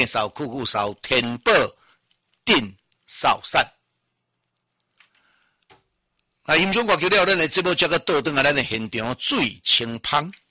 扫酷酷扫天宝定扫散。啊，音响歌曲了，咱的节目接个倒转啊，咱的现场最清芳。